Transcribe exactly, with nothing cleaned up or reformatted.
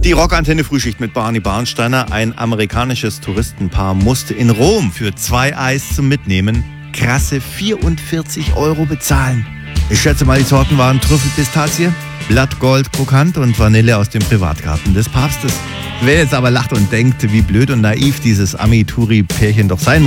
Die Rockantenne Frühschicht mit Barney Barnsteiner. Ein amerikanisches Touristenpaar musste in Rom für zwei Eis zum Mitnehmen krasse vierundvierzig Euro bezahlen. Ich schätze mal, die Sorten waren Trüffelpistazie, Blattgold, Krokant und Vanille aus dem Privatgarten des Papstes. Wer jetzt aber lacht und denkt, wie blöd und naiv dieses Ami-Touri-Pärchen doch sein muss,